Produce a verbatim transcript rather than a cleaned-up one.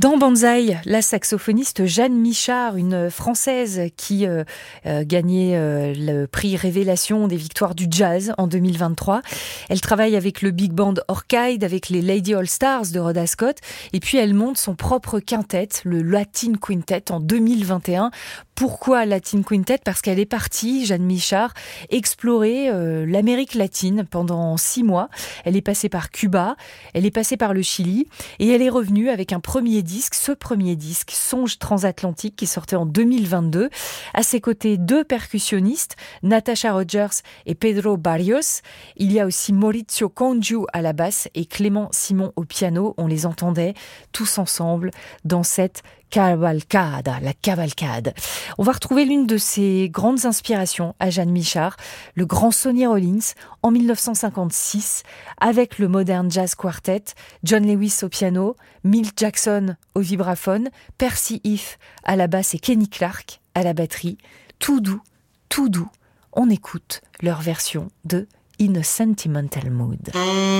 Dans Banzai, la saxophoniste Jeanne Michard, une Française qui euh, euh, gagnait euh, le prix Révélation des victoires du jazz en deux mille vingt-trois. Elle travaille avec le big band Orchide, avec les Lady All Stars de Rhoda Scott, et puis elle monte son propre quintet, le Latin Quintet, en deux mille vingt et un. Pourquoi Latin Quintet ? Parce qu'elle est partie, Jeanne Michard, explorer euh, l'Amérique latine pendant six mois. Elle est passée par Cuba, elle est passée par le Chili, et elle est revenue avec un premier disque, ce premier disque, Songe transatlantique, qui sortait en deux mille vingt-deux. À ses côtés, deux percussionnistes, Natasha Rogers et Pedro Barrios. Il y a aussi Maurizio Congiu à la basse et Clément Simon au piano. On les entendait tous ensemble dans cette cavalcada, la cavalcade. On va retrouver l'une de ses grandes inspirations à Jeanne Michard, le grand Sonny Rollins, en dix-neuf cent cinquante-six, avec le Modern Jazz Quartet, John Lewis au piano, Milt Jackson au vibraphone, Percy Heath à la basse et Kenny Clarke à la batterie. Tout doux, tout doux. On écoute leur version de In a Sentimental Mood.